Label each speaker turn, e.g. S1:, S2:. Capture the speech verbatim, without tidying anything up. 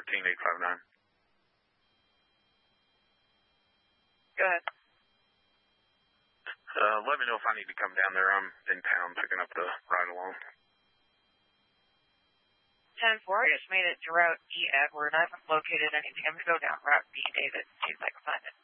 S1: fourteen eight five nine.
S2: Go ahead.
S1: Uh, let me know if I need to come down there. I'm in town picking up the ride-along.
S2: ten four, I just made it to Route E, Edward. I haven't located anything. I'm going to go down Route B, David, see if I can find it.